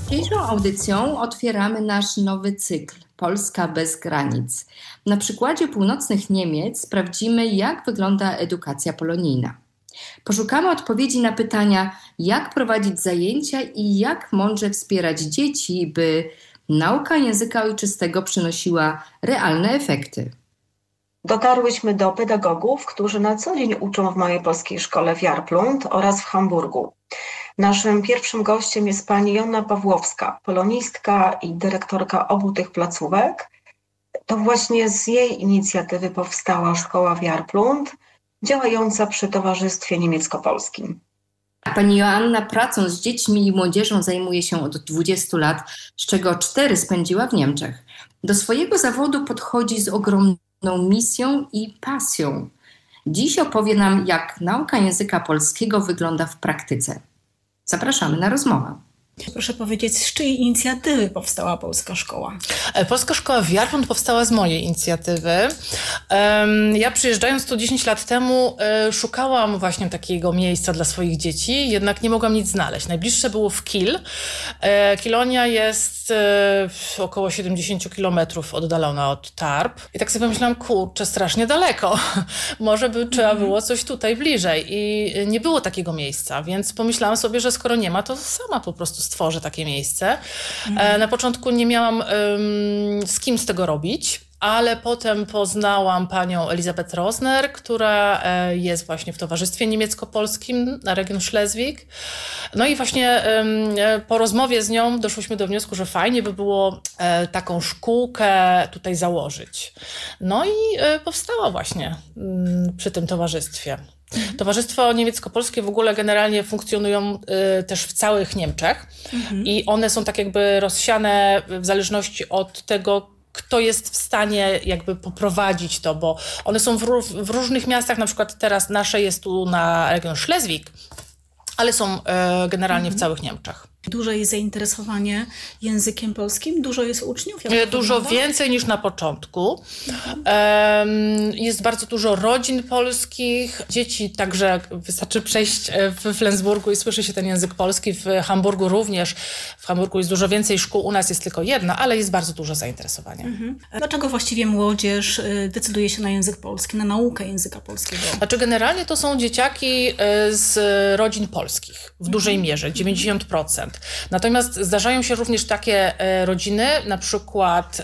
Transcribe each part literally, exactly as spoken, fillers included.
Dzisiejszą audycją otwieramy nasz nowy cykl Polska bez granic. Na przykładzie północnych Niemiec sprawdzimy, jak wygląda edukacja polonijna. Poszukamy odpowiedzi na pytania, jak prowadzić zajęcia i jak mądrze wspierać dzieci, by nauka języka ojczystego przynosiła realne efekty. Dotarłyśmy do pedagogów, którzy na co dzień uczą w Małej Polskiej Szkole w Jarplund oraz w Hamburgu. Naszym pierwszym gościem jest pani Joanna Pawłowska, polonistka i dyrektorka obu tych placówek. To właśnie z jej inicjatywy powstała szkoła w Jarplund, działająca przy Towarzystwie Niemiecko-Polskim. Pani Joanna pracą z dziećmi i młodzieżą zajmuje się od dwudziestu lat, z czego cztery spędziła w Niemczech. Do swojego zawodu podchodzi z ogromną misją i pasją. Dziś opowie nam, jak nauka języka polskiego wygląda w praktyce. Zapraszamy na rozmowę. Proszę powiedzieć, z czyjej inicjatywy powstała Polska Szkoła? Polska Szkoła w Jarplund powstała z mojej inicjatywy. Ja przyjeżdżając tu dziesięć lat temu szukałam właśnie takiego miejsca dla swoich dzieci, jednak nie mogłam nic znaleźć. Najbliższe było w Kiel. Kilonia jest około siedemdziesiąt kilometrów oddalona od Tarp. I tak sobie pomyślałam, kurczę, strasznie daleko. Może by trzeba było coś tutaj bliżej. I nie było takiego miejsca, więc pomyślałam sobie, że skoro nie ma, to sama po prostu stworzę takie miejsce. Mhm. Na początku nie miałam um, z kim z tego robić, ale potem poznałam panią Elisabeth Rosner, która jest właśnie w Towarzystwie Niemiecko-Polskim na region Schleswig. No i właśnie um, po rozmowie z nią doszłyśmy do wniosku, że fajnie by było e, taką szkółkę tutaj założyć. No i e, powstała właśnie m, przy tym towarzystwie. Towarzystwo Niemiecko-Polskie w ogóle generalnie funkcjonują y, też w całych Niemczech mhm. i one są tak jakby rozsiane w zależności od tego, kto jest w stanie jakby poprowadzić to, bo one są w, w różnych miastach, na przykład teraz nasze jest tu na region Schleswig, ale są y, generalnie mhm. w całych Niemczech. Duże jest zainteresowanie językiem polskim? Dużo jest uczniów? Dużo wygląda? Więcej niż na początku. Mhm. Jest bardzo dużo rodzin polskich. Dzieci także wystarczy przejść w Flensburgu i słyszy się ten język polski. W Hamburgu również. W Hamburgu jest dużo więcej szkół. U nas jest tylko jedna, ale jest bardzo dużo zainteresowania. Mhm. Dlaczego właściwie młodzież decyduje się na język polski, na naukę języka polskiego? Znaczy generalnie to są dzieciaki z rodzin polskich w dużej mhm. mierze, dziewięćdziesiąt procent. Natomiast zdarzają się również takie e, rodziny, na przykład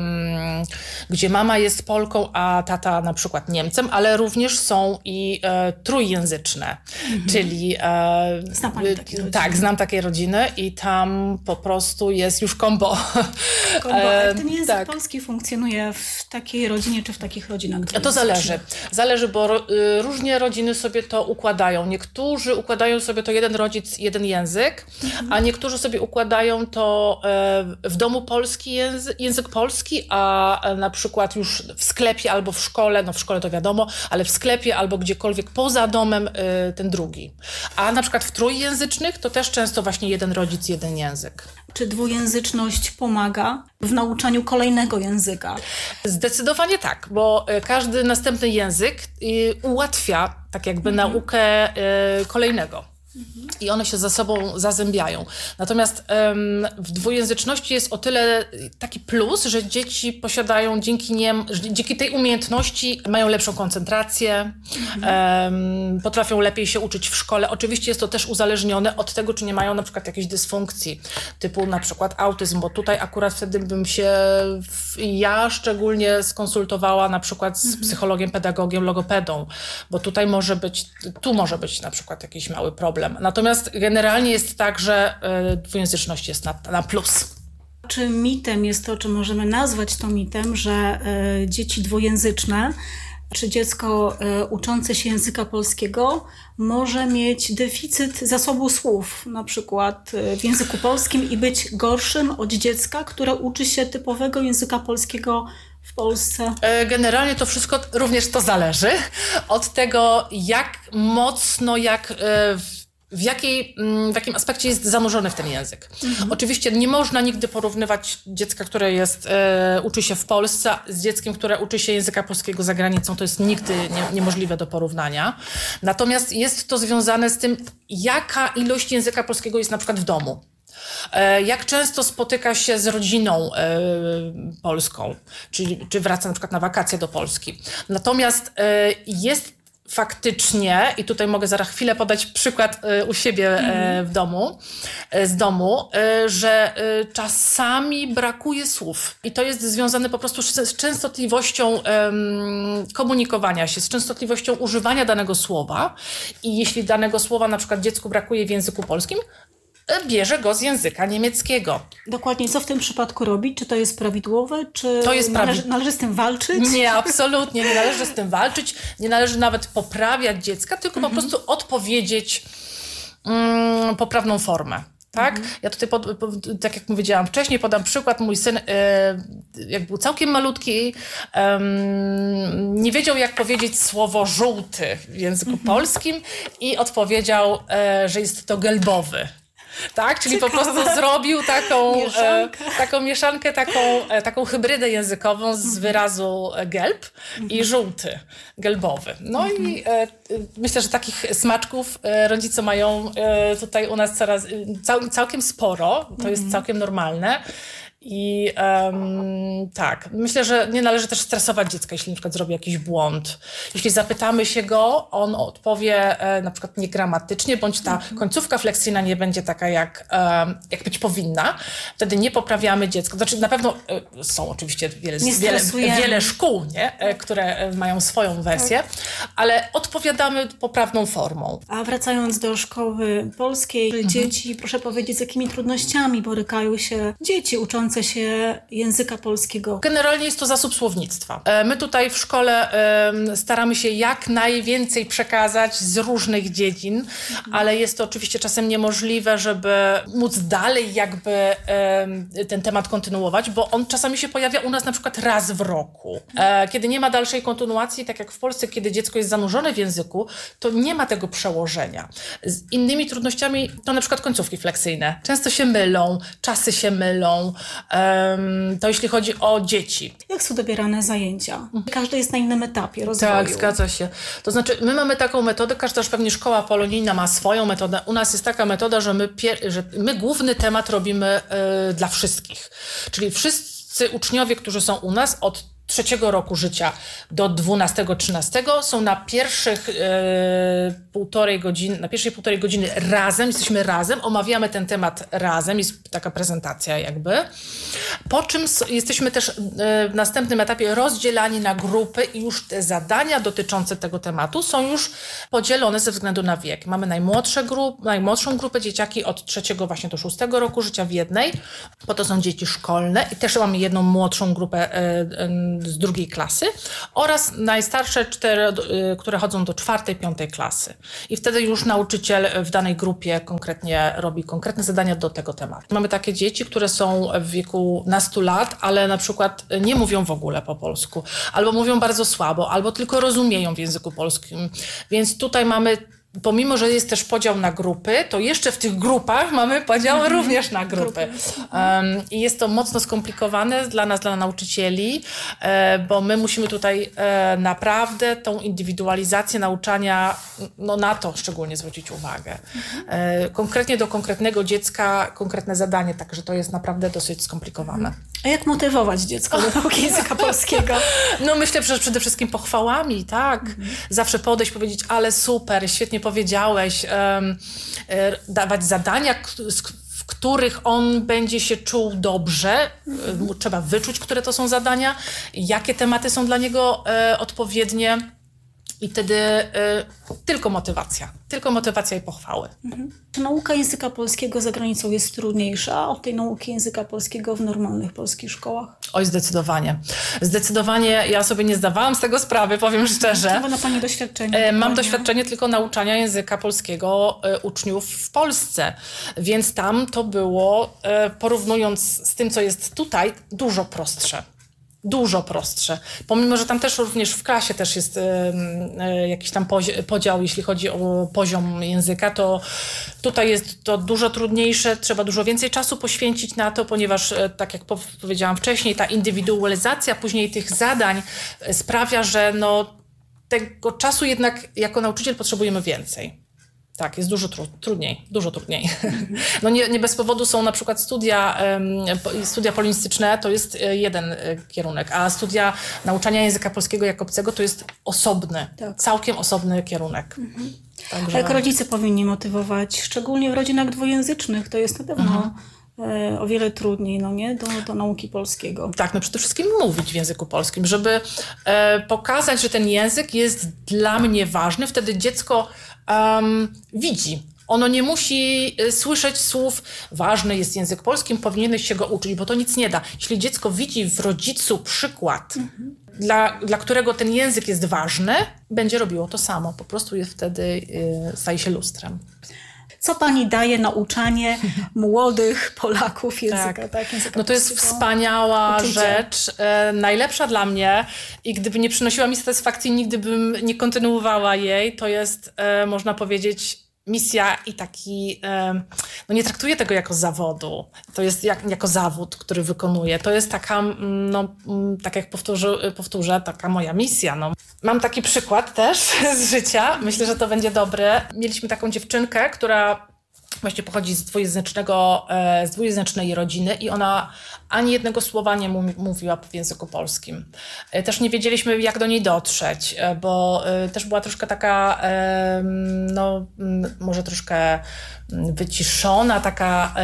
um, gdzie mama jest Polką, a tata na przykład Niemcem, ale również są i e, trójjęzyczne, mhm. czyli... E, Zna pani takie rodziny? Tak, znam takie rodziny i tam po prostu jest już kombo. Kombo. Jak ten język tak. polski funkcjonuje w takiej rodzinie, czy w takich rodzinach? To zależy. Zależy, bo ro, y, różnie rodziny sobie to układają. Niektórzy układają sobie to jeden rodzic, jeden język, mhm. a niektórzy sobie układają to w domu polski język, język polski, a na przykład już w sklepie albo w szkole, no w szkole to wiadomo, ale w sklepie albo gdziekolwiek poza domem ten drugi. A na przykład w trójjęzycznych to też często właśnie jeden rodzic, jeden język. Czy dwujęzyczność pomaga w nauczaniu kolejnego języka? Zdecydowanie tak, bo każdy następny język ułatwia tak jakby mhm. naukę kolejnego. I one się ze sobą zazębiają. Natomiast um, w dwujęzyczności jest o tyle taki plus, że dzieci posiadają dzięki nim, dzięki tej umiejętności mają lepszą koncentrację, mhm. um, potrafią lepiej się uczyć w szkole. Oczywiście jest to też uzależnione od tego, czy nie mają na przykład jakiejś dysfunkcji, typu na przykład autyzm, bo tutaj akurat wtedy bym się w, ja szczególnie skonsultowała na przykład z mhm. psychologiem, pedagogiem, logopedą, bo tutaj może być, tu może być na przykład jakiś mały problem. Natomiast generalnie jest tak, że y, dwujęzyczność jest na, na plus. Czy mitem jest to, czy możemy nazwać to mitem, że y, dzieci dwujęzyczne, czy dziecko y, uczące się języka polskiego może mieć deficyt zasobu słów, na przykład y, w języku polskim i być gorszym od dziecka, które uczy się typowego języka polskiego w Polsce? Generalnie to wszystko również to zależy od tego, jak mocno, jak w w, jakiej, w jakim aspekcie jest zanurzony w ten język. Mhm. Oczywiście nie można nigdy porównywać dziecka, które jest, e, uczy się w Polsce z dzieckiem, które uczy się języka polskiego za granicą. To jest nigdy nie, niemożliwe do porównania. Natomiast jest to związane z tym, jaka ilość języka polskiego jest na przykład w domu. Jak często spotyka się z rodziną polską, czyli czy wraca na przykład na wakacje do Polski. Natomiast jest faktycznie, i tutaj mogę zaraz chwilę podać przykład u siebie w domu, z domu, że czasami brakuje słów. I to jest związane po prostu z częstotliwością komunikowania się, z częstotliwością używania danego słowa. I jeśli danego słowa na przykład dziecku brakuje w języku polskim, bierze go z języka niemieckiego. Dokładnie. Co w tym przypadku robić? Czy to jest prawidłowe? Czy to jest należy, prawi... należy z tym walczyć? Nie, absolutnie. Nie należy z tym walczyć. Nie należy nawet poprawiać dziecka, tylko mhm. po prostu odpowiedzieć mm, poprawną formę. Tak? Mhm. Ja tutaj, pod, pod, tak jak powiedziałam wcześniej, podam przykład. Mój syn, e, jak był całkiem malutki, e, nie wiedział, jak powiedzieć słowo żółty w języku mhm. polskim i odpowiedział, e, że jest to gelbowy. Tak, czyli Ciekawe. po prostu zrobił taką mieszankę, e, taką, mieszankę taką, e, taką hybrydę językową z wyrazu gelb mm-hmm. i żółty, gelbowy. No mm-hmm. i e, myślę, że takich smaczków e, rodzice mają e, tutaj u nas coraz, cał, całkiem sporo, to mm-hmm. jest całkiem normalne. I um, tak, myślę, że nie należy też stresować dziecka, jeśli na przykład zrobi jakiś błąd. Jeśli zapytamy się go, on odpowie e, na przykład niegramatycznie, bądź ta końcówka fleksyjna nie będzie taka, jak, e, jak być powinna. Wtedy nie poprawiamy dziecka. Znaczy na pewno e, są oczywiście wiele, wiele, wiele szkół, nie? E, które mają swoją wersję, tak. ale odpowiadamy poprawną formą. A wracając do szkoły polskiej, mhm. dzieci, proszę powiedzieć, z jakimi trudnościami borykają się dzieci uczące się języka polskiego? Generalnie jest to zasób słownictwa. My tutaj w szkole staramy się jak najwięcej przekazać z różnych dziedzin, mhm. ale jest to oczywiście czasem niemożliwe, żeby móc dalej jakby ten temat kontynuować, bo on czasami się pojawia u nas na przykład raz w roku. Kiedy nie ma dalszej kontynuacji, tak jak w Polsce, kiedy dziecko jest zanurzone w języku, to nie ma tego przełożenia. Z innymi trudnościami to na przykład końcówki fleksyjne. Często się mylą, czasy się mylą. To jeśli chodzi o dzieci. Jak są dobierane zajęcia? Każdy jest na innym etapie rozwoju. Tak, zgadza się. To znaczy, my mamy taką metodę, każda już pewnie szkoła polonijna ma swoją metodę. U nas jest taka metoda, że my, pier- że my główny temat robimy y, dla wszystkich. Czyli wszyscy uczniowie, którzy są u nas od trzeciego roku życia do dwunastego, trzynastego są na pierwszych e, półtorej godziny, na pierwszej półtorej godziny razem, jesteśmy razem, omawiamy ten temat razem, jest taka prezentacja jakby. Po czym jesteśmy też e, w następnym etapie rozdzielani na grupy i już te zadania dotyczące tego tematu są już podzielone ze względu na wiek. Mamy najmłodsze grup, najmłodszą grupę dzieciaki od trzeciego właśnie do szóstego roku życia w jednej, bo to są dzieci szkolne i też mamy jedną młodszą grupę e, e, z drugiej klasy oraz najstarsze cztery, które chodzą do czwartej, piątej klasy. I wtedy już nauczyciel w danej grupie konkretnie robi konkretne zadania do tego tematu. Mamy takie dzieci, które są w wieku nastu lat, ale na przykład nie mówią w ogóle po polsku, albo mówią bardzo słabo, albo tylko rozumieją w języku polskim. Więc tutaj mamy, pomimo że jest też podział na grupy, to jeszcze w tych grupach mamy podział mm-hmm. również na grupy. Um, I jest to mocno skomplikowane dla nas, dla nauczycieli, e, bo my musimy tutaj e, naprawdę tą indywidualizację nauczania, no na to szczególnie zwrócić uwagę. E, konkretnie do konkretnego dziecka, konkretne zadanie, także to jest naprawdę dosyć skomplikowane. A jak motywować dziecko do nauki języka polskiego? No myślę, że przede wszystkim pochwałami, tak. Mhm. Zawsze podejść, powiedzieć, ale super, świetnie powiedziałeś, um, dawać zadania, w których on będzie się czuł dobrze. Mhm. Trzeba wyczuć, które to są zadania, jakie tematy są dla niego e, odpowiednie. I wtedy y, tylko motywacja. Tylko motywacja i pochwały. Mhm. Czy nauka języka polskiego za granicą jest trudniejsza od tej nauki języka polskiego w normalnych polskich szkołach? Oj, zdecydowanie. Zdecydowanie ja sobie nie zdawałam z tego sprawy, powiem szczerze. Czy ma Pani doświadczenie? E, mam doświadczenie tylko nauczania języka polskiego e, uczniów w Polsce. Więc tam to było, e, porównując z tym, co jest tutaj, dużo prostsze. Dużo prostsze. Pomimo, że tam też również w klasie też jest y, y, jakiś tam pozi- podział, jeśli chodzi o poziom języka, to tutaj jest to dużo trudniejsze, trzeba dużo więcej czasu poświęcić na to, ponieważ y, tak jak po- powiedziałam wcześniej, ta indywidualizacja później tych zadań sprawia, że no, tego czasu jednak jako nauczyciel potrzebujemy więcej. Tak, jest dużo tru- trudniej, dużo trudniej. No nie, nie bez powodu są na przykład studia, um, studia polonistyczne, to jest jeden y, kierunek, a studia nauczania języka polskiego jako obcego to jest osobny, tak. całkiem osobny kierunek. Mhm. Także... Jak rodzice powinni motywować, szczególnie w rodzinach dwujęzycznych, to jest na pewno mhm. o wiele trudniej, no nie, do, do nauki polskiego. Tak, no przede wszystkim mówić w języku polskim, żeby e, pokazać, że ten język jest dla mnie ważny, wtedy dziecko um, widzi. Ono nie musi słyszeć słów, ważny jest język polski, powinieneś się go uczyć, bo to nic nie da. Jeśli dziecko widzi w rodzicu przykład, mhm. dla, dla którego ten język jest ważny, będzie robiło to samo. Po prostu jest wtedy, y, staje się lustrem. Co pani daje nauczanie młodych Polaków języka? Tak. Tak, języka no to jest wspaniała uczucie. rzecz, e, najlepsza dla mnie i gdyby nie przynosiła mi satysfakcji, nigdy bym nie kontynuowała jej. To jest, e, można powiedzieć, misja i taki, no nie traktuję tego jako zawodu, to jest jak, jako zawód, który wykonuję. To jest taka, no tak jak powtórzę, powtórzę taka moja misja. No. Mam taki przykład też z życia, myślę, że to będzie dobre. Mieliśmy taką dziewczynkę, która właśnie pochodzi z dwujęzycznego, z dwujęzycznej rodziny i ona ani jednego słowa nie mówiła w języku polskim. Też nie wiedzieliśmy, jak do niej dotrzeć, bo też była troszkę taka, no może troszkę wyciszona, taka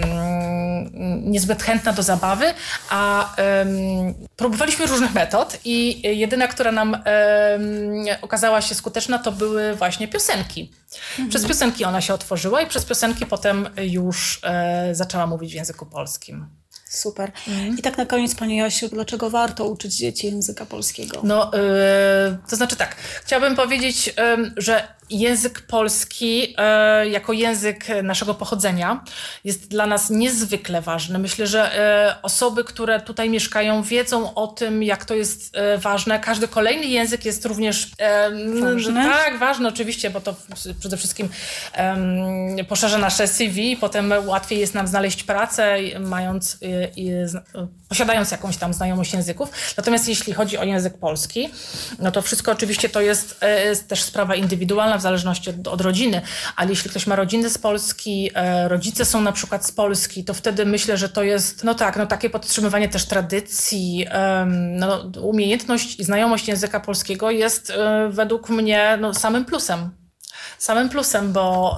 niezbyt chętna do zabawy, a próbowaliśmy różnych metod i jedyna, która nam okazała się skuteczna, to były właśnie piosenki. Mhm. Przez piosenki ona się otworzyła i przez piosenki potem już e, zaczęła mówić w języku polskim. Super. Mhm. I tak na koniec, Pani Jasiu, dlaczego warto uczyć dzieci języka polskiego? No, y, to znaczy tak, chciałabym powiedzieć, y, że język polski y, jako język naszego pochodzenia jest dla nas niezwykle ważny. Myślę, że y, osoby, które tutaj mieszkają, wiedzą o tym, jak to jest y, ważne. Każdy kolejny język jest również y, ważny. Tak, ważny oczywiście, bo to przede wszystkim y, poszerza nasze C V, potem łatwiej jest nam znaleźć pracę, mając y, i posiadając jakąś tam znajomość języków. Natomiast jeśli chodzi o język polski, no to wszystko oczywiście to jest, jest też sprawa indywidualna w zależności od, od rodziny, ale jeśli ktoś ma rodzinę z Polski, rodzice są na przykład z Polski, to wtedy myślę, że to jest, no tak, no takie podtrzymywanie też tradycji, no, umiejętność i znajomość języka polskiego jest według mnie no, samym plusem. Samym plusem, bo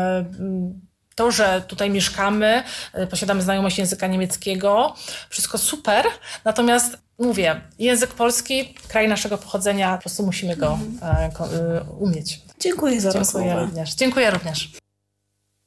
to, że tutaj mieszkamy, posiadamy znajomość języka niemieckiego, wszystko super, natomiast mówię, język polski, kraj naszego pochodzenia, po prostu musimy go mm. umieć. Dziękuję za rozmowę. Dziękuję również. Dziękuję również.